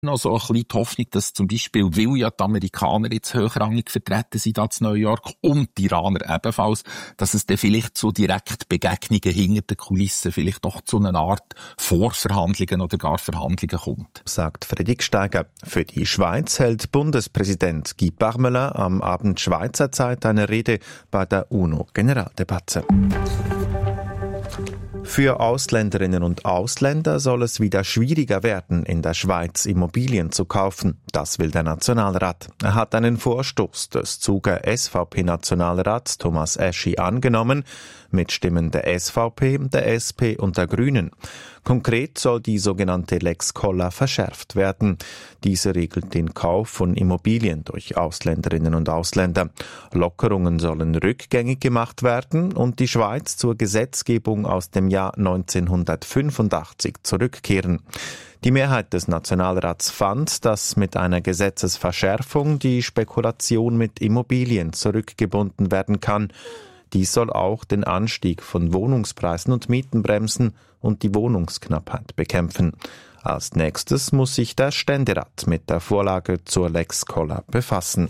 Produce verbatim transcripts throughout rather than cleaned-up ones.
noch so ein bisschen die Hoffnung, dass zum Beispiel, weil ja die Amerikaner jetzt hochrangig vertreten sind da in New York und die Iraner ebenfalls, dass es dann vielleicht zu direkt Begegnungen hinter den Kulissen, vielleicht doch zu einer Art Vorverhandlungen oder gar Verhandlungen kommt. Sagt Fredrik Steiger. Für die Schweiz hält Bundespräsident Guy Parmelin am Abend Schweizer Zeit eine Rede bei der UNO-Generaldebatte. Für Ausländerinnen und Ausländer soll es wieder schwieriger werden, in der Schweiz Immobilien zu kaufen. Das will der Nationalrat. Er hat einen Vorstoß des Zuger S V P-Nationalrats Thomas Eschi angenommen, mit Stimmen der S V P, der S P und der Grünen. Konkret soll die sogenannte Lex Koller verschärft werden. Diese regelt den Kauf von Immobilien durch Ausländerinnen und Ausländer. Lockerungen sollen rückgängig gemacht werden und die Schweiz zur Gesetzgebung aus dem Jahr neunzehnhundertfünfundachtzig zurückkehren. Die Mehrheit des Nationalrats fand, dass mit einer Gesetzesverschärfung die Spekulation mit Immobilien zurückgebunden werden kann. Dies soll auch den Anstieg von Wohnungspreisen und Mieten bremsen und die Wohnungsknappheit bekämpfen. Als nächstes muss sich der Ständerat mit der Vorlage zur Lex Koller befassen.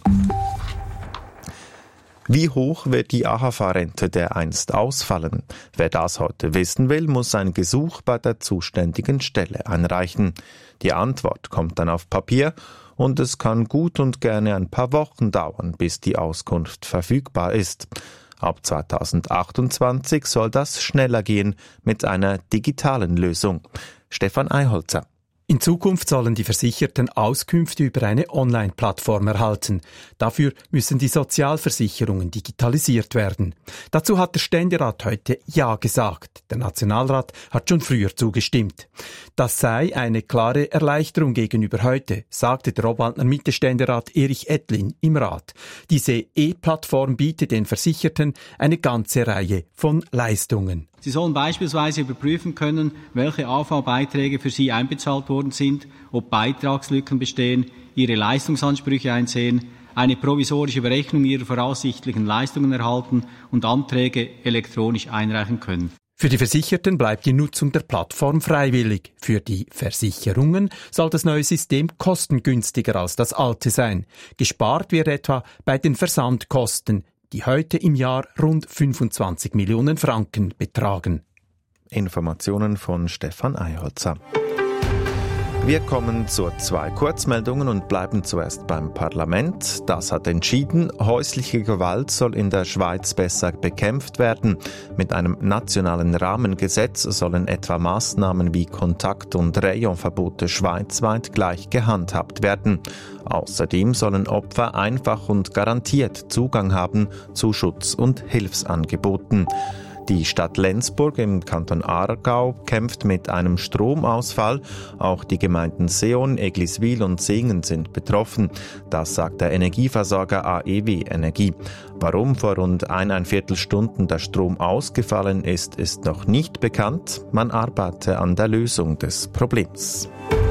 Wie hoch wird die A H V-Rente dereinst ausfallen? Wer das heute wissen will, muss ein Gesuch bei der zuständigen Stelle einreichen. Die Antwort kommt dann auf Papier und es kann gut und gerne ein paar Wochen dauern, bis die Auskunft verfügbar ist. Ab zweitausendachtundzwanzig soll das schneller gehen mit einer digitalen Lösung. Stefan Eiholzer. In Zukunft sollen die Versicherten Auskünfte über eine Online-Plattform erhalten. Dafür müssen die Sozialversicherungen digitalisiert werden. Dazu hat der Ständerat heute Ja gesagt. Der Nationalrat hat schon früher zugestimmt. Das sei eine klare Erleichterung gegenüber heute, sagte der Obwaldner Mitte-Ständerat Erich Ettlin im Rat. Diese E-Plattform bietet den Versicherten eine ganze Reihe von Leistungen. Sie sollen beispielsweise überprüfen können, welche A V-Beiträge für Sie einbezahlt worden sind, ob Beitragslücken bestehen, Ihre Leistungsansprüche einsehen, eine provisorische Berechnung Ihrer voraussichtlichen Leistungen erhalten und Anträge elektronisch einreichen können. Für die Versicherten bleibt die Nutzung der Plattform freiwillig. Für die Versicherungen soll das neue System kostengünstiger als das alte sein. Gespart wird etwa bei den Versandkosten, die heute im Jahr rund fünfundzwanzig Millionen Franken betragen. Informationen von Stefan Eiholzer. Wir kommen zu zwei Kurzmeldungen und bleiben zuerst beim Parlament. Das hat entschieden, häusliche Gewalt soll in der Schweiz besser bekämpft werden. Mit einem nationalen Rahmengesetz sollen etwa Maßnahmen wie Kontakt- und Rayonverbote schweizweit gleich gehandhabt werden. Außerdem sollen Opfer einfach und garantiert Zugang haben zu Schutz- und Hilfsangeboten. Die Stadt Lenzburg im Kanton Aargau kämpft mit einem Stromausfall. Auch die Gemeinden Seeon, Egliswil und Singen sind betroffen. Das sagt der Energieversorger A E W Energie. Warum vor rund eineinviertel Stunden der Strom ausgefallen ist, ist noch nicht bekannt. Man arbeite an der Lösung des Problems.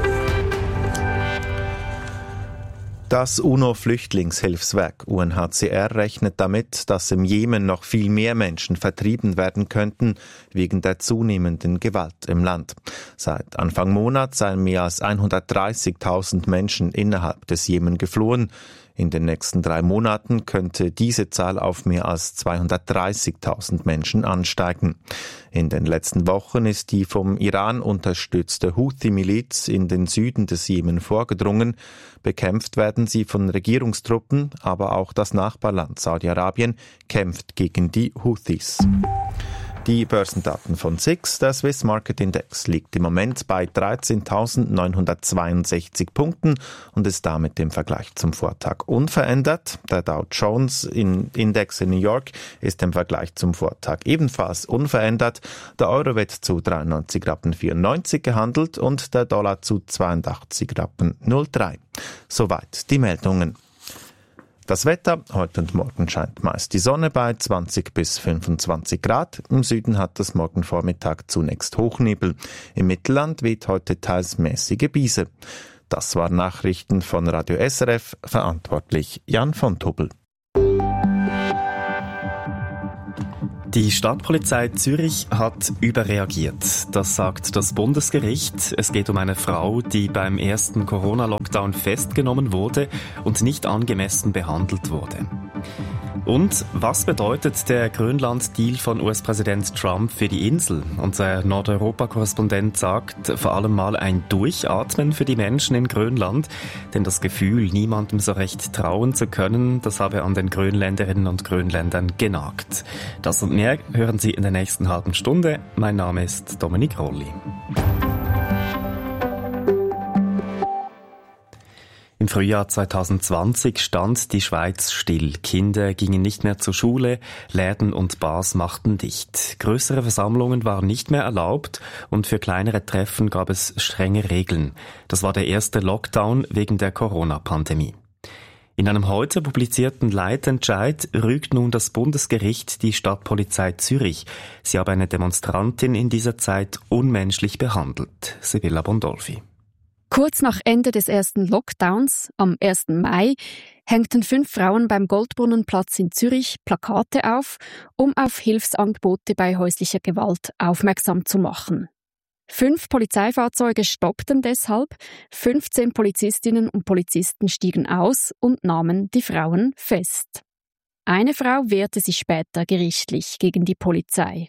Das UNO-Flüchtlingshilfswerk U N H C R rechnet damit, dass im Jemen noch viel mehr Menschen vertrieben werden könnten wegen der zunehmenden Gewalt im Land. Seit Anfang Monat seien mehr als hundertdreißigtausend Menschen innerhalb des Jemen geflohen. In den nächsten drei Monaten könnte diese Zahl auf mehr als zweihundertdreißigtausend Menschen ansteigen. In den letzten Wochen ist die vom Iran unterstützte Houthi-Miliz in den Süden des Jemen vorgedrungen. Bekämpft werden sie von Regierungstruppen, aber auch das Nachbarland Saudi-Arabien kämpft gegen die Houthis. Die Börsendaten von S I X, der Swiss Market Index, liegt im Moment bei dreizehntausendneunhundertzweiundsechzig Punkten und ist damit im Vergleich zum Vortag unverändert. Der Dow Jones Index in New York ist im Vergleich zum Vortag ebenfalls unverändert. Der Euro wird zu dreiundneunzig Rappen vierundneunzig gehandelt und der Dollar zu zweiundachtzig Rappen null drei. Soweit die Meldungen. Das Wetter, heute und morgen scheint meist die Sonne bei zwanzig bis fünfundzwanzig Grad. Im Süden hat es morgen Vormittag zunächst Hochnebel. Im Mittelland weht heute teils mäßige Biese. Das waren Nachrichten von Radio S R F, verantwortlich Jan von Tobel. Die Stadtpolizei Zürich hat überreagiert. Das sagt das Bundesgericht. Es geht um eine Frau, die beim ersten Corona-Lockdown festgenommen wurde und nicht angemessen behandelt wurde. Und was bedeutet der Grönland-Deal von U S-Präsident Trump für die Insel? Unser Nordeuropa-Korrespondent sagt vor allem mal ein Durchatmen für die Menschen in Grönland, denn das Gefühl, niemandem so recht trauen zu können, das habe an den Grönländerinnen und Grönländern genagt. Das und mehr hören Sie in der nächsten halben Stunde. Mein Name ist Dominik Rolli. Im Frühjahr zwanzig zwanzig stand die Schweiz still. Kinder gingen nicht mehr zur Schule, Läden und Bars machten dicht. Größere Versammlungen waren nicht mehr erlaubt und für kleinere Treffen gab es strenge Regeln. Das war der erste Lockdown wegen der Corona-Pandemie. In einem heute publizierten Leitentscheid rügt nun das Bundesgericht die Stadtpolizei Zürich. Sie habe eine Demonstrantin in dieser Zeit unmenschlich behandelt. Sibylla Bondolfi. Kurz nach Ende des ersten Lockdowns, am ersten Mai, hängten fünf Frauen beim Goldbrunnenplatz in Zürich Plakate auf, um auf Hilfsangebote bei häuslicher Gewalt aufmerksam zu machen. Fünf Polizeifahrzeuge stoppten deshalb, fünfzehn Polizistinnen und Polizisten stiegen aus und nahmen die Frauen fest. Eine Frau wehrte sich später gerichtlich gegen die Polizei.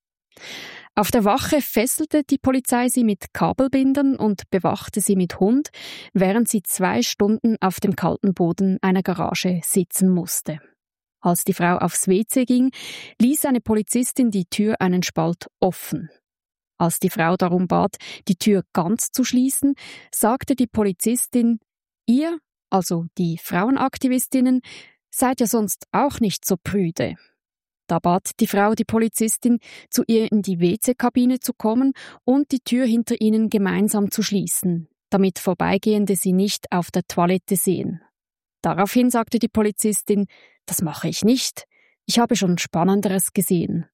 Auf der Wache fesselte die Polizei sie mit Kabelbindern und bewachte sie mit Hund, während sie zwei Stunden auf dem kalten Boden einer Garage sitzen musste. Als die Frau aufs W C ging, ließ eine Polizistin die Tür einen Spalt offen. Als die Frau darum bat, die Tür ganz zu schließen, sagte die Polizistin, ihr, also die Frauenaktivistinnen, seid ja sonst auch nicht so prüde. Da bat die Frau die Polizistin, zu ihr in die W C-Kabine zu kommen und die Tür hinter ihnen gemeinsam zu schließen, damit Vorbeigehende sie nicht auf der Toilette sehen. Daraufhin sagte die Polizistin, das mache ich nicht, ich habe schon Spannenderes gesehen.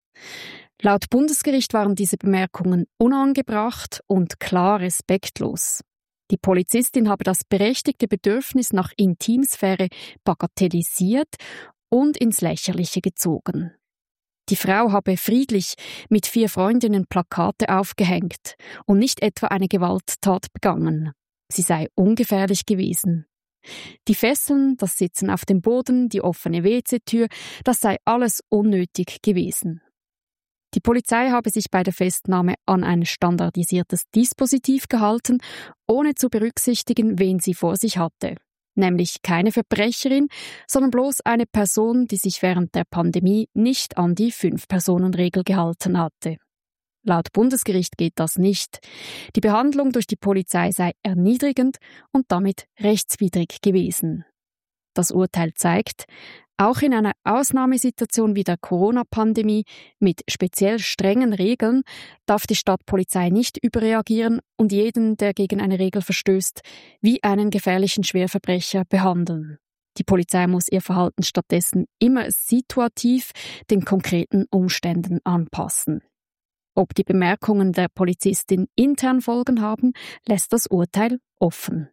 Laut Bundesgericht waren diese Bemerkungen unangebracht und klar respektlos. Die Polizistin habe das berechtigte Bedürfnis nach Intimsphäre bagatellisiert und ins Lächerliche gezogen. Die Frau habe friedlich mit vier Freundinnen Plakate aufgehängt und nicht etwa eine Gewalttat begangen. Sie sei ungefährlich gewesen. Die Fesseln, das Sitzen auf dem Boden, die offene W C-Tür, das sei alles unnötig gewesen. Die Polizei habe sich bei der Festnahme an ein standardisiertes Dispositiv gehalten, ohne zu berücksichtigen, wen sie vor sich hatte. Nämlich keine Verbrecherin, sondern bloß eine Person, die sich während der Pandemie nicht an die Fünf-Personen-Regel gehalten hatte. Laut Bundesgericht geht das nicht. Die Behandlung durch die Polizei sei erniedrigend und damit rechtswidrig gewesen. Das Urteil zeigt, auch in einer Ausnahmesituation wie der Corona-Pandemie mit speziell strengen Regeln darf die Stadtpolizei nicht überreagieren und jeden, der gegen eine Regel verstößt, wie einen gefährlichen Schwerverbrecher behandeln. Die Polizei muss ihr Verhalten stattdessen immer situativ den konkreten Umständen anpassen. Ob die Bemerkungen der Polizistin intern Folgen haben, lässt das Urteil offen.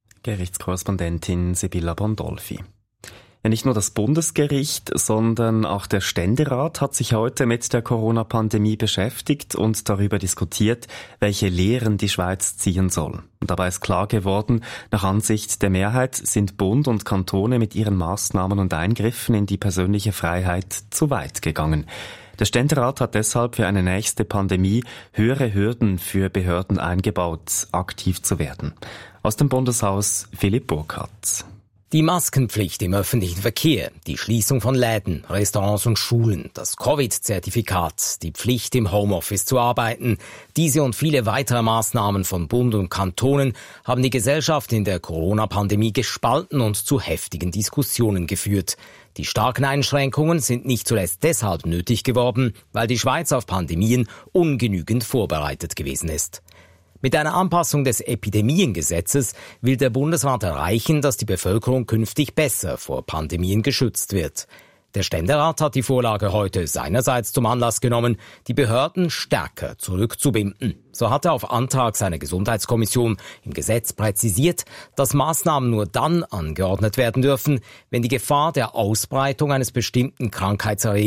Gerichtskorrespondentin Sibylla Bondolfi. Ja, nicht nur das Bundesgericht, sondern auch der Ständerat hat sich heute mit der Corona-Pandemie beschäftigt und darüber diskutiert, welche Lehren die Schweiz ziehen soll. Und dabei ist klar geworden, nach Ansicht der Mehrheit sind Bund und Kantone mit ihren Maßnahmen und Eingriffen in die persönliche Freiheit zu weit gegangen. Der Ständerat hat deshalb für eine nächste Pandemie höhere Hürden für Behörden eingebaut, aktiv zu werden. Aus dem Bundeshaus Philipp Burkhardt. Die Maskenpflicht im öffentlichen Verkehr, die Schließung von Läden, Restaurants und Schulen, das Covid-Zertifikat, die Pflicht im Homeoffice zu arbeiten. Diese und viele weitere Maßnahmen von Bund und Kantonen haben die Gesellschaft in der Corona-Pandemie gespalten und zu heftigen Diskussionen geführt. Die starken Einschränkungen sind nicht zuletzt deshalb nötig geworden, weil die Schweiz auf Pandemien ungenügend vorbereitet gewesen ist. Mit einer Anpassung des Epidemiengesetzes will der Bundesrat erreichen, dass die Bevölkerung künftig besser vor Pandemien geschützt wird. Der Ständerat hat die Vorlage heute seinerseits zum Anlass genommen, die Behörden stärker zurückzubinden. So hat er auf Antrag seiner Gesundheitskommission im Gesetz präzisiert, dass Maßnahmen nur dann angeordnet werden dürfen, wenn die Gefahr der Ausbreitung eines bestimmten Krankheitserregers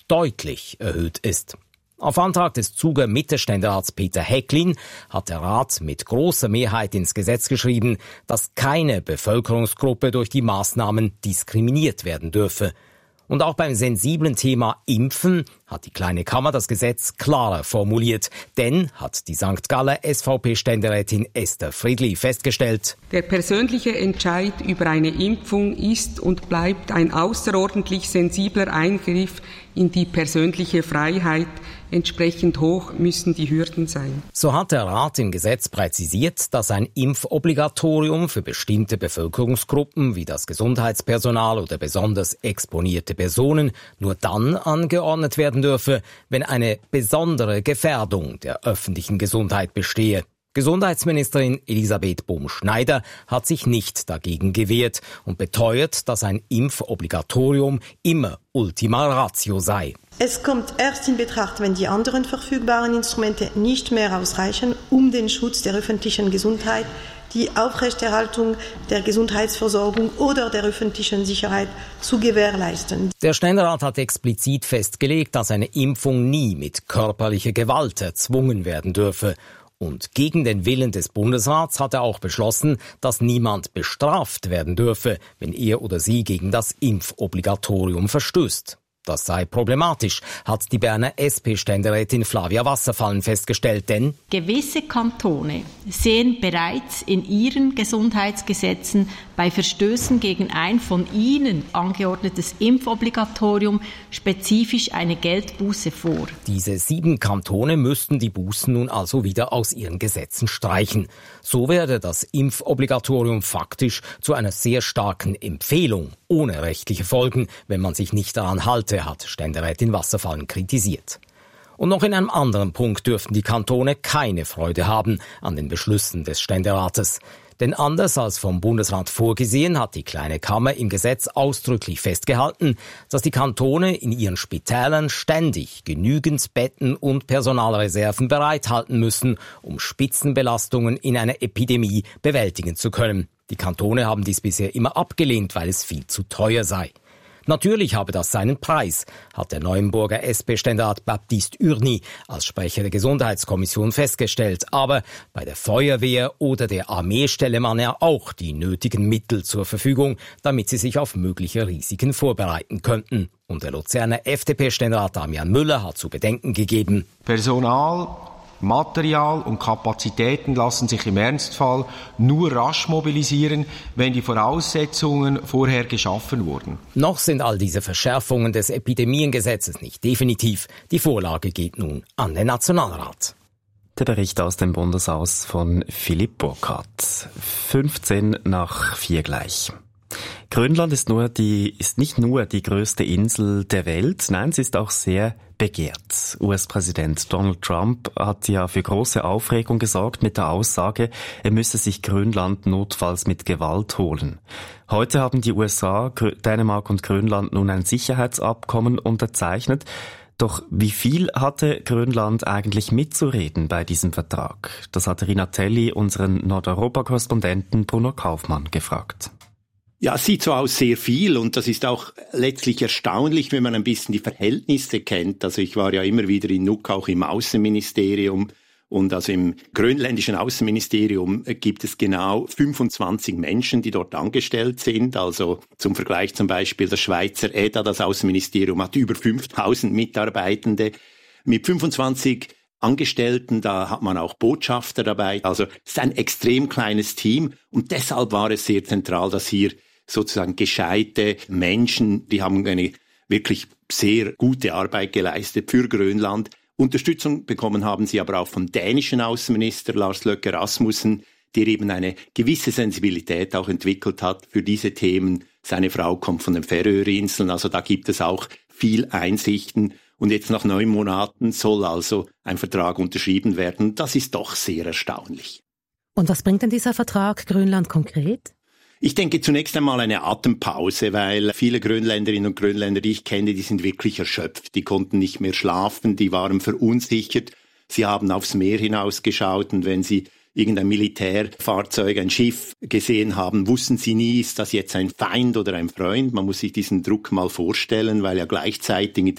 deutlich erhöht ist. Auf Antrag des Zuger Mitte-Ständerats Peter Häcklin hat der Rat mit großer Mehrheit ins Gesetz geschrieben, dass keine Bevölkerungsgruppe durch die Maßnahmen diskriminiert werden dürfe. Und auch beim sensiblen Thema Impfen hat die Kleine Kammer das Gesetz klarer formuliert. Denn, hat die Sankt Galler S V P-Ständerätin Esther Friedli festgestellt, der persönliche Entscheid über eine Impfung ist und bleibt ein außerordentlich sensibler Eingriff in die persönliche Freiheit. Entsprechend hoch müssen die Hürden sein. So hat der Rat im Gesetz präzisiert, dass ein Impfobligatorium für bestimmte Bevölkerungsgruppen wie das Gesundheitspersonal oder besonders exponierte Personen nur dann angeordnet werden dürfe, wenn eine besondere Gefährdung der öffentlichen Gesundheit bestehe. Gesundheitsministerin Elisabeth Bohm-Schneider hat sich nicht dagegen gewehrt und beteuert, dass ein Impfobligatorium immer Ultima Ratio sei. Es kommt erst in Betracht, wenn die anderen verfügbaren Instrumente nicht mehr ausreichen, um den Schutz der öffentlichen Gesundheit, die Aufrechterhaltung der Gesundheitsversorgung oder der öffentlichen Sicherheit zu gewährleisten. Der Ständerat hat explizit festgelegt, dass eine Impfung nie mit körperlicher Gewalt erzwungen werden dürfe. Und gegen den Willen des Bundesrats hat er auch beschlossen, dass niemand bestraft werden dürfe, wenn er oder sie gegen das Impfobligatorium verstößt. Das sei problematisch, hat die Berner S P-Ständerätin Flavia Wasserfallen festgestellt, denn gewisse Kantone sehen bereits in ihren Gesundheitsgesetzen bei Verstößen gegen ein von ihnen angeordnetes Impfobligatorium spezifisch eine Geldbuße vor. Diese sieben Kantone müssten die Bußen nun also wieder aus ihren Gesetzen streichen. So werde das Impfobligatorium faktisch zu einer sehr starken Empfehlung ohne rechtliche Folgen, wenn man sich nicht daran halte, hat Ständerätin Wasserfallen kritisiert. Und noch in einem anderen Punkt dürften die Kantone keine Freude haben an den Beschlüssen des Ständerates. Denn anders als vom Bundesrat vorgesehen, hat die Kleine Kammer im Gesetz ausdrücklich festgehalten, dass die Kantone in ihren Spitälern ständig genügend Betten und Personalreserven bereithalten müssen, um Spitzenbelastungen in einer Epidemie bewältigen zu können. Die Kantone haben dies bisher immer abgelehnt, weil es viel zu teuer sei. Natürlich habe das seinen Preis, hat der Neuenburger S P-Ständerat Baptiste Urny als Sprecher der Gesundheitskommission festgestellt. Aber bei der Feuerwehr oder der Armee stelle man ja auch die nötigen Mittel zur Verfügung, damit sie sich auf mögliche Risiken vorbereiten könnten. Und der Luzerner F D P-Ständerat Damian Müller hat zu bedenken gegeben: Personal, Material und Kapazitäten lassen sich im Ernstfall nur rasch mobilisieren, wenn die Voraussetzungen vorher geschaffen wurden. Noch sind all diese Verschärfungen des Epidemiengesetzes nicht definitiv. Die Vorlage geht nun an den Nationalrat. Der Bericht aus dem Bundeshaus von Philipp Burkhardt. fünfzehn nach vier gleich. Grönland ist nur die, ist nicht nur die größte Insel der Welt, nein, sie ist auch sehr begehrt. U S-Präsident Donald Trump hat ja für große Aufregung gesorgt mit der Aussage, er müsse sich Grönland notfalls mit Gewalt holen. Heute haben die U S A, Dänemark und Grönland nun ein Sicherheitsabkommen unterzeichnet. Doch wie viel hatte Grönland eigentlich mitzureden bei diesem Vertrag? Das hat Rina Telli unseren Nordeuropa-Korrespondenten Bruno Kaufmann gefragt. Ja, es sieht so aus sehr viel und das ist auch letztlich erstaunlich, wenn man ein bisschen die Verhältnisse kennt. Also ich war ja immer wieder in Nuuk, auch im Außenministerium, und also im grönländischen Außenministerium gibt es genau fünfundzwanzig Menschen, die dort angestellt sind. Also zum Vergleich zum Beispiel das Schweizer E D A, das Außenministerium, hat über fünftausend Mitarbeitende. Mit fünfundzwanzig Angestellten, da hat man auch Botschafter dabei. Also es ist ein extrem kleines Team und deshalb war es sehr zentral, dass hier sozusagen gescheite Menschen, die haben eine wirklich sehr gute Arbeit geleistet für Grönland. Unterstützung bekommen haben sie aber auch vom dänischen Außenminister Lars Løkke Rasmussen, der eben eine gewisse Sensibilität auch entwickelt hat für diese Themen. Seine Frau kommt von den Färöerinseln, also da gibt es auch viel Einsichten. Und jetzt nach neun Monaten soll also ein Vertrag unterschrieben werden. Das ist doch sehr erstaunlich. Und was bringt denn dieser Vertrag Grönland konkret? Ich denke zunächst einmal eine Atempause, weil viele Grönländerinnen und Grönländer, die ich kenne, die sind wirklich erschöpft. Die konnten nicht mehr schlafen, die waren verunsichert. Sie haben aufs Meer hinausgeschaut und wenn sie irgendein Militärfahrzeug, ein Schiff gesehen haben, wussten sie nie, ist das jetzt ein Feind oder ein Freund. Man muss sich diesen Druck mal vorstellen, weil ja gleichzeitig in den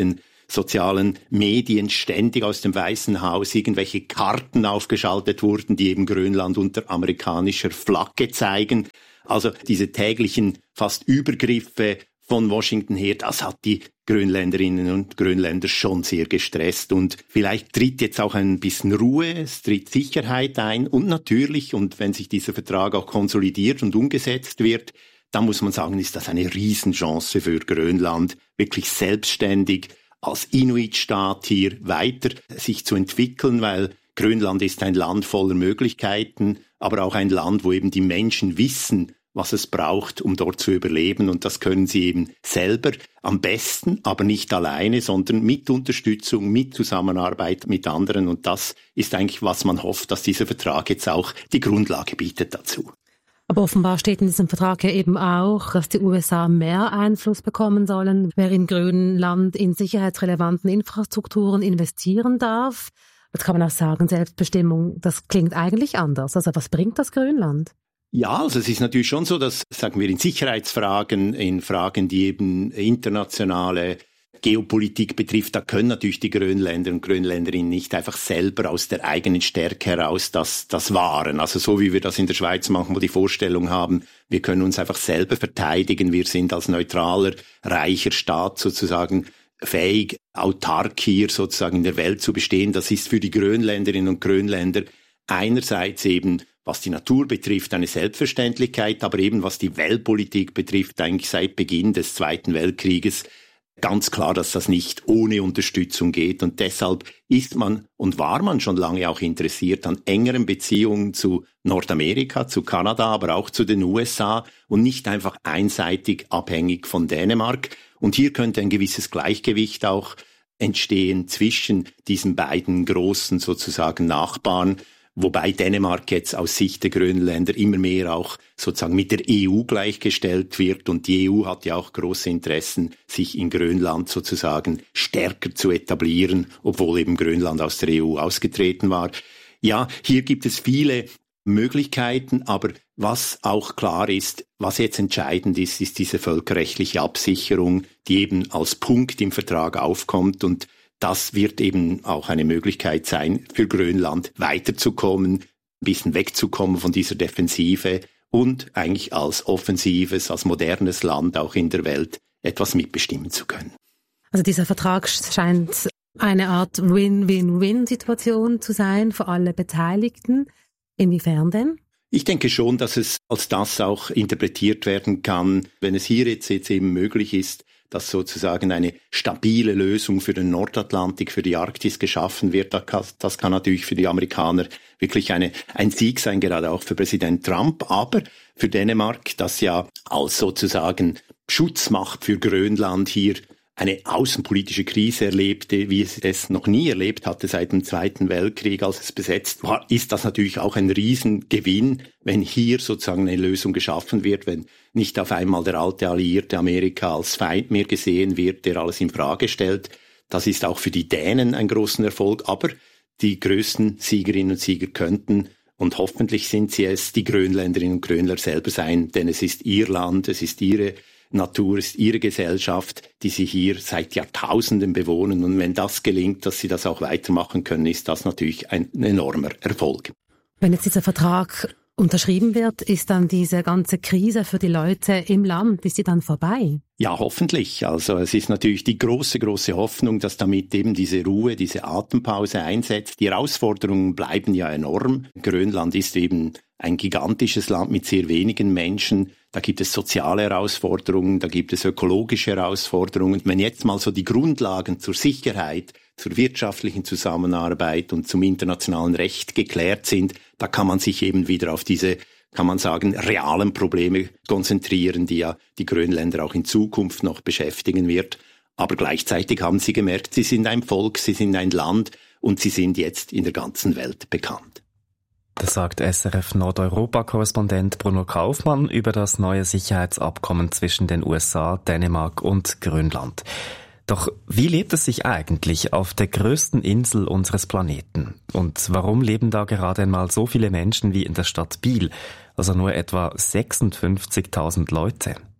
sozialen Medien ständig aus dem Weißen Haus irgendwelche Karten aufgeschaltet wurden, die eben Grönland unter amerikanischer Flagge zeigen. Also diese täglichen fast Übergriffe von Washington her, das hat die Grönländerinnen und Grönländer schon sehr gestresst. Und vielleicht tritt jetzt auch ein bisschen Ruhe, es tritt Sicherheit ein. Und natürlich, und wenn sich dieser Vertrag auch konsolidiert und umgesetzt wird, dann muss man sagen, ist das eine Riesenchance für Grönland, wirklich selbstständig als Inuit-Staat hier weiter sich zu entwickeln, weil Grönland ist ein Land voller Möglichkeiten, aber auch ein Land, wo eben die Menschen wissen, was es braucht, um dort zu überleben. Und das können sie eben selber am besten, aber nicht alleine, sondern mit Unterstützung, mit Zusammenarbeit mit anderen. Und das ist eigentlich, was man hofft, dass dieser Vertrag jetzt auch die Grundlage bietet dazu. Aber offenbar steht in diesem Vertrag ja eben auch, dass die U S A mehr Einfluss bekommen sollen, wer in Grönland in sicherheitsrelevanten Infrastrukturen investieren darf. Jetzt kann man auch sagen, Selbstbestimmung, das klingt eigentlich anders. Also was bringt das Grönland? Ja, also es ist natürlich schon so, dass, sagen wir, in Sicherheitsfragen, in Fragen, die eben internationale Geopolitik betrifft, da können natürlich die Grönländer und Grönländerinnen nicht einfach selber aus der eigenen Stärke heraus das, das wahren. Also so wie wir das in der Schweiz machen, wo die Vorstellung haben, wir können uns einfach selber verteidigen, wir sind als neutraler, reicher Staat sozusagen fähig, autark hier sozusagen in der Welt zu bestehen. Das ist für die Grönländerinnen und Grönländer einerseits eben, was die Natur betrifft, eine Selbstverständlichkeit, aber eben was die Weltpolitik betrifft, eigentlich seit Beginn des Zweiten Weltkrieges, ganz klar, dass das nicht ohne Unterstützung geht. Und deshalb ist man und war man schon lange auch interessiert an engeren Beziehungen zu Nordamerika, zu Kanada, aber auch zu den U S A und nicht einfach einseitig abhängig von Dänemark. Und hier könnte ein gewisses Gleichgewicht auch entstehen zwischen diesen beiden großen sozusagen Nachbarn, wobei Dänemark jetzt aus Sicht der Grönländer immer mehr auch sozusagen mit der E U gleichgestellt wird. Und die E U hat ja auch große Interessen, sich in Grönland sozusagen stärker zu etablieren, obwohl eben Grönland aus der E U ausgetreten war. Ja, hier gibt es viele Möglichkeiten, aber was auch klar ist, was jetzt entscheidend ist, ist diese völkerrechtliche Absicherung, die eben als Punkt im Vertrag aufkommt, und das wird eben auch eine Möglichkeit sein, für Grönland weiterzukommen, ein bisschen wegzukommen von dieser Defensive und eigentlich als offensives, als modernes Land auch in der Welt etwas mitbestimmen zu können. Also dieser Vertrag scheint eine Art Win-Win-Win-Situation zu sein für alle Beteiligten. Inwiefern denn? Ich denke schon, dass es als das auch interpretiert werden kann, wenn es hier jetzt, jetzt eben möglich ist, dass sozusagen eine stabile Lösung für den Nordatlantik, für die Arktis geschaffen wird. Das kann natürlich für die Amerikaner wirklich eine, ein Sieg sein, gerade auch für Präsident Trump. Aber für Dänemark, das ja als sozusagen Schutzmacht für Grönland hier eine außenpolitische Krise erlebte, wie es es noch nie erlebt hatte seit dem Zweiten Weltkrieg, als es besetzt war, ist das natürlich auch ein Riesengewinn, wenn hier sozusagen eine Lösung geschaffen wird, wenn nicht auf einmal der alte alliierte Amerika als Feind mehr gesehen wird, der alles in Frage stellt. Das ist auch für die Dänen ein großer Erfolg, aber die größten Siegerinnen und Sieger könnten, und hoffentlich sind sie es, die Grönländerinnen und Grönländer selber sein, denn es ist ihr Land, es ist ihre Natur, ist ihre Gesellschaft, die sie hier seit Jahrtausenden bewohnen. Und wenn das gelingt, dass sie das auch weitermachen können, ist das natürlich ein enormer Erfolg. Wenn jetzt dieser Vertrag unterschrieben wird, ist dann diese ganze Krise für die Leute im Land, ist sie dann vorbei? Ja, hoffentlich. Also es ist natürlich die große, große Hoffnung, dass damit eben diese Ruhe, diese Atempause einsetzt. Die Herausforderungen bleiben ja enorm. Grönland ist eben ein gigantisches Land mit sehr wenigen Menschen. Da gibt es soziale Herausforderungen, da gibt es ökologische Herausforderungen. Wenn jetzt mal so die Grundlagen zur Sicherheit, zur wirtschaftlichen Zusammenarbeit und zum internationalen Recht geklärt sind, da kann man sich eben wieder auf diese, kann man sagen, realen Probleme konzentrieren, die ja die Grönländer auch in Zukunft noch beschäftigen wird. Aber gleichzeitig haben sie gemerkt, sie sind ein Volk, sie sind ein Land und sie sind jetzt in der ganzen Welt bekannt. Das sagt S R F Nordeuropa-Korrespondent Bruno Kaufmann über das neue Sicherheitsabkommen zwischen den U S A, Dänemark und Grönland. Doch wie lebt es sich eigentlich auf der größten Insel unseres Planeten? Und warum leben da gerade einmal so viele Menschen wie in der Stadt Biel, also nur etwa sechsundfünfzigtausend Leute?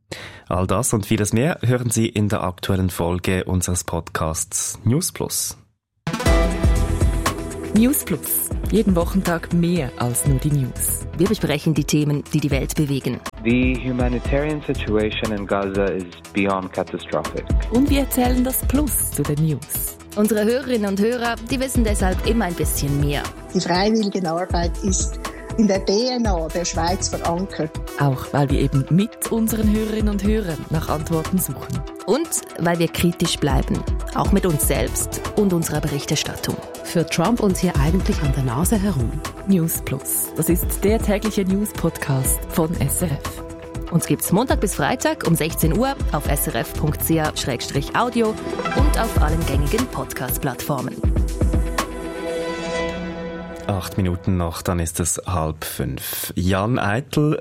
All das und vieles mehr hören Sie in der aktuellen Folge unseres Podcasts News Plus. News Plus. Jeden Wochentag mehr als nur die News. Wir besprechen die Themen, die die Welt bewegen. The humanitarian situation in Gaza is beyond catastrophic. Und wir erzählen das Plus zu den News. Unsere Hörerinnen und Hörer, die wissen deshalb immer ein bisschen mehr. Die Freiwilligenarbeit ist in der D N A der Schweiz verankert. Auch weil wir eben mit unseren Hörerinnen und Hörern nach Antworten suchen. Und weil wir kritisch bleiben, auch mit uns selbst und unserer Berichterstattung. Führt Trump uns hier eigentlich an der Nase herum? News Plus, das ist der tägliche News-Podcast von S R F. Uns gibt's Montag bis Freitag um sechzehn Uhr auf s r f punkt c h slash audio und auf allen gängigen Podcast-Plattformen. Acht Minuten noch, dann ist es halb fünf. Jan Eitel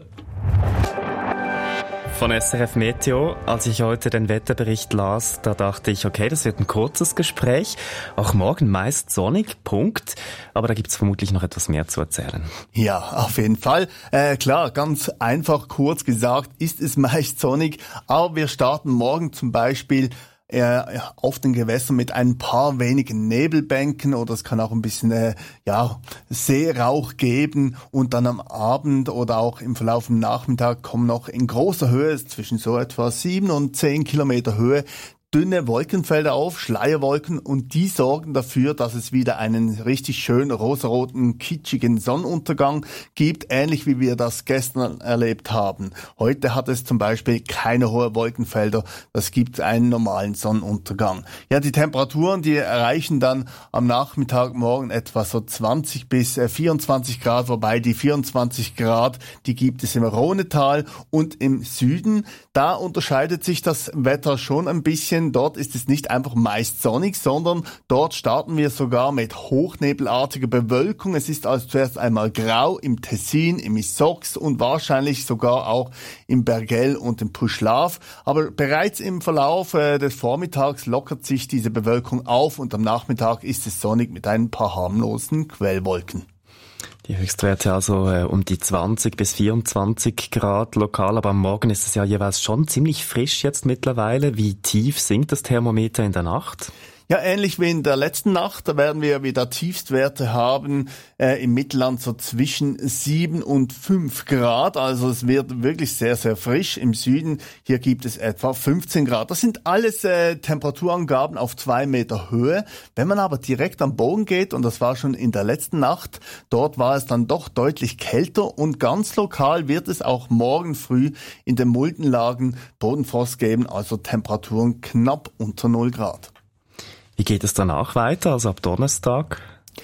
von S R F Meteo. Als ich heute den Wetterbericht las, da dachte ich, okay, das wird ein kurzes Gespräch. Auch morgen meist sonnig, Punkt. Aber da gibt's vermutlich noch etwas mehr zu erzählen. Ja, auf jeden Fall. Äh, klar, ganz einfach, kurz gesagt, ist es meist sonnig. Aber wir starten morgen zum Beispiel Äh, auf den Gewässern mit ein paar wenigen Nebelbänken oder es kann auch ein bisschen äh, ja Seerauch geben und dann am Abend oder auch im Verlauf des Nachmittags kommen noch in großer Höhe, zwischen so etwa sieben und zehn Kilometer Höhe, dünne Wolkenfelder auf, Schleierwolken, und die sorgen dafür, dass es wieder einen richtig schön rosaroten, kitschigen Sonnenuntergang gibt, ähnlich wie wir das gestern erlebt haben. Heute hat es zum Beispiel keine hohen Wolkenfelder, das gibt einen normalen Sonnenuntergang. Ja, die Temperaturen, die erreichen dann am Nachmittag morgen etwa so zwanzig bis vierundzwanzig Grad, wobei die vierundzwanzig Grad, die gibt es im Rhonetal und im Süden. Da unterscheidet sich das Wetter schon ein bisschen. Dort ist es nicht einfach meist sonnig, sondern dort starten wir sogar mit hochnebelartiger Bewölkung. Es ist also zuerst einmal grau im Tessin, im Issox und wahrscheinlich sogar auch im Bergell und im Puschlav. Aber bereits im Verlauf äh, des Vormittags lockert sich diese Bewölkung auf und am Nachmittag ist es sonnig mit ein paar harmlosen Quellwolken. Die Höchstwerte also äh, um die zwanzig bis vierundzwanzig Grad lokal, aber am Morgen ist es ja jeweils schon ziemlich frisch jetzt mittlerweile. Wie tief sinkt das Thermometer in der Nacht? Ja, ähnlich wie in der letzten Nacht, da werden wir wieder Tiefstwerte haben, äh, im Mittelland so zwischen sieben und fünf Grad, also es wird wirklich sehr, sehr frisch. Im Süden, hier gibt es etwa fünfzehn Grad. Das sind alles äh, Temperaturangaben auf zwei Meter Höhe. Wenn man aber direkt am Boden geht, und das war schon in der letzten Nacht, dort war es dann doch deutlich kälter und ganz lokal wird es auch morgen früh in den Muldenlagen Bodenfrost geben, also Temperaturen knapp unter null Grad. Wie geht es danach weiter, also ab Donnerstag?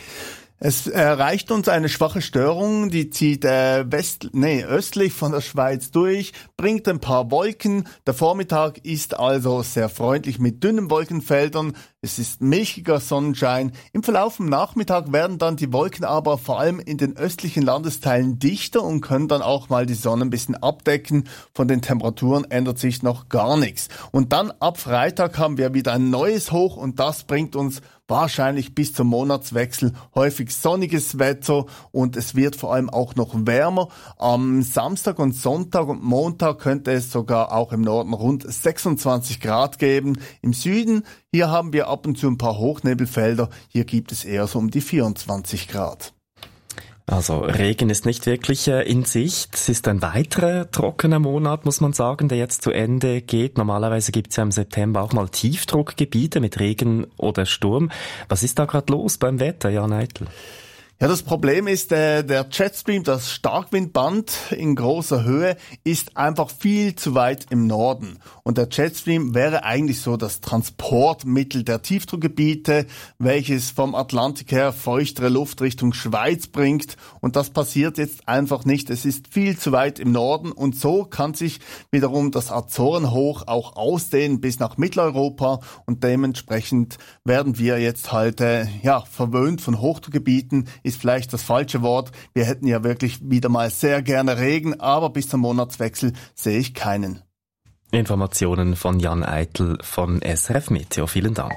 Es erreicht uns eine schwache Störung, die zieht äh, west, nee, östlich von der Schweiz durch, bringt ein paar Wolken. Der Vormittag ist also sehr freundlich mit dünnen Wolkenfeldern. Es ist milchiger Sonnenschein. Im Verlauf des Nachmittags werden dann die Wolken aber vor allem in den östlichen Landesteilen dichter und können dann auch mal die Sonne ein bisschen abdecken. Von den Temperaturen ändert sich noch gar nichts. Und dann ab Freitag haben wir wieder ein neues Hoch und das bringt uns wahrscheinlich bis zum Monatswechsel häufig sonniges Wetter und es wird vor allem auch noch wärmer. Am Samstag und Sonntag und Montag könnte es sogar auch im Norden rund sechsundzwanzig Grad geben. Im Süden, hier haben wir ab und zu ein paar Hochnebelfelder. Hier gibt es eher so um die vierundzwanzig Grad. Also Regen ist nicht wirklich äh, in Sicht. Es ist ein weiterer trockener Monat, muss man sagen, der jetzt zu Ende geht. Normalerweise gibt es ja im September auch mal Tiefdruckgebiete mit Regen oder Sturm. Was ist da gerade los beim Wetter, Jan Eitel? Ja, das Problem ist, äh, der Jetstream, das Starkwindband in großer Höhe, ist einfach viel zu weit im Norden. Und der Jetstream wäre eigentlich so das Transportmittel der Tiefdruckgebiete, welches vom Atlantik her feuchtere Luft Richtung Schweiz bringt. Und das passiert jetzt einfach nicht. Es ist viel zu weit im Norden und so kann sich wiederum das Azorenhoch auch ausdehnen bis nach Mitteleuropa. Und dementsprechend werden wir jetzt halt äh, ja verwöhnt von Hochdruckgebieten. Ist vielleicht das falsche Wort. Wir hätten ja wirklich wieder mal sehr gerne Regen, aber bis zum Monatswechsel sehe ich keinen. Informationen von Jan Eitel von S R F Meteo. Vielen Dank.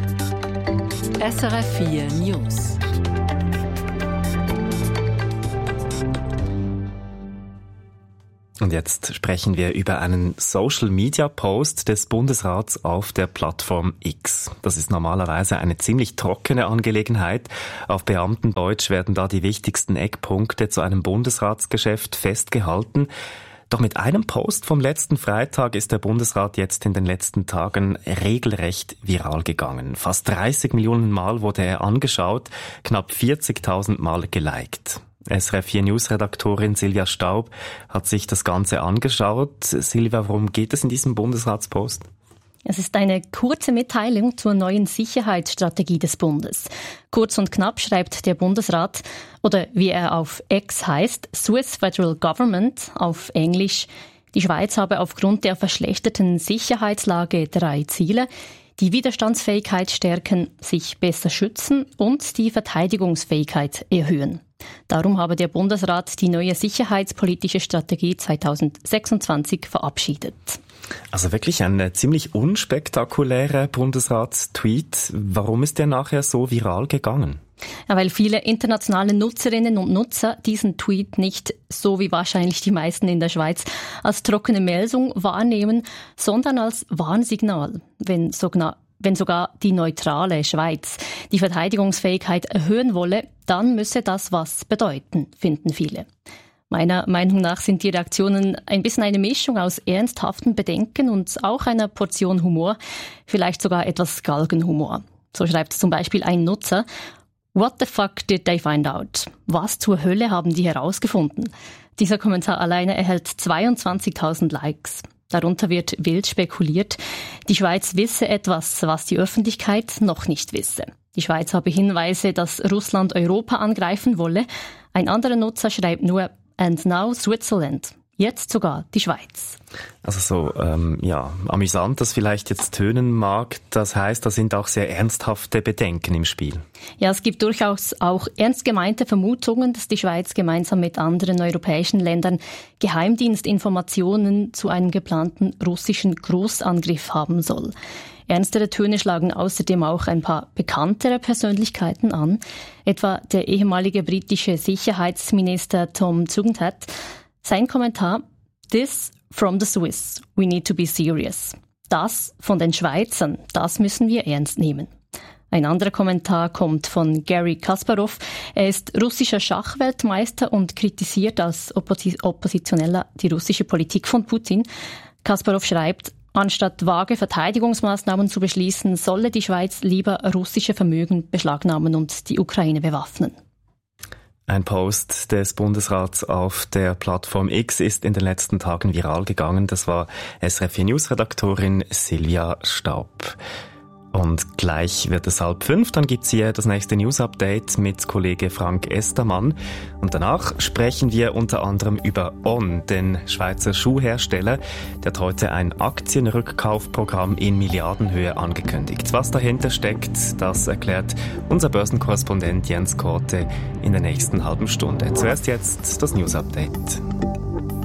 S R F vier News. Und jetzt sprechen wir über einen Social-Media-Post des Bundesrats auf der Plattform X. Das ist normalerweise eine ziemlich trockene Angelegenheit. Auf Beamtendeutsch werden da die wichtigsten Eckpunkte zu einem Bundesratsgeschäft festgehalten. Doch mit einem Post vom letzten Freitag ist der Bundesrat jetzt in den letzten Tagen regelrecht viral gegangen. Fast dreißig Millionen Mal wurde er angeschaut, knapp vierzigtausend Mal geliked. S R F vier News-Redaktorin Silvia Staub hat sich das Ganze angeschaut. Silvia, worum geht es in diesem Bundesratspost? Es ist eine kurze Mitteilung zur neuen Sicherheitsstrategie des Bundes. Kurz und knapp schreibt der Bundesrat, oder wie er auf X heißt, Swiss Federal Government, auf Englisch, die Schweiz habe aufgrund der verschlechterten Sicherheitslage drei Ziele: die Widerstandsfähigkeit stärken, sich besser schützen und die Verteidigungsfähigkeit erhöhen. Darum habe der Bundesrat die neue sicherheitspolitische Strategie zweitausendsechsundzwanzig verabschiedet. Also wirklich ein ziemlich unspektakulärer Bundesratstweet. Warum ist der nachher so viral gegangen? Ja, weil viele internationale Nutzerinnen und Nutzer diesen Tweet nicht, so wie wahrscheinlich die meisten in der Schweiz, als trockene Meldung wahrnehmen, sondern als Warnsignal, wenn sogar Wenn sogar die neutrale Schweiz die Verteidigungsfähigkeit erhöhen wolle, dann müsse das was bedeuten, finden viele. Meiner Meinung nach sind die Reaktionen ein bisschen eine Mischung aus ernsthaften Bedenken und auch einer Portion Humor, vielleicht sogar etwas Galgenhumor. So schreibt zum Beispiel ein Nutzer: What the fuck did they find out? Was zur Hölle haben die herausgefunden? Dieser Kommentar alleine erhält zweiundzwanzigtausend Likes. Darunter wird wild spekuliert, die Schweiz wisse etwas, was die Öffentlichkeit noch nicht wisse. Die Schweiz habe Hinweise, dass Russland Europa angreifen wolle. Ein anderer Nutzer schreibt nur, and now Switzerland. Jetzt sogar die Schweiz. Also so, ähm, ja, amüsant, das vielleicht jetzt tönen mag. Das heißt, da sind auch sehr ernsthafte Bedenken im Spiel. Ja, es gibt durchaus auch ernst gemeinte Vermutungen, dass die Schweiz gemeinsam mit anderen europäischen Ländern Geheimdienstinformationen zu einem geplanten russischen Großangriff haben soll. Ernstere Töne schlagen außerdem auch ein paar bekanntere Persönlichkeiten an, etwa der ehemalige britische Sicherheitsminister Tom Tugendhat. Sein Kommentar: This from the Swiss. We need to be serious. Das von den Schweizern, das müssen wir ernst nehmen. Ein anderer Kommentar kommt von Garry Kasparov. Er ist russischer Schachweltmeister und kritisiert als Oppos- Oppositioneller die russische Politik von Putin. Kasparov schreibt: Anstatt vage Verteidigungsmaßnahmen zu beschließen, solle die Schweiz lieber russische Vermögen beschlagnahmen und die Ukraine bewaffnen. Ein Post des Bundesrats auf der Plattform X ist in den letzten Tagen viral gegangen. Das war S R F vier News-Redaktorin Silvia Staub. Und gleich wird es halb fünf, dann gibt's hier das nächste News-Update mit Kollege Frank Estermann. Und danach sprechen wir unter anderem über On, den Schweizer Schuhhersteller. Der hat heute ein Aktienrückkaufprogramm in Milliardenhöhe angekündigt. Was dahinter steckt, das erklärt unser Börsenkorrespondent Jens Korte in der nächsten halben Stunde. Zuerst jetzt das News-Update.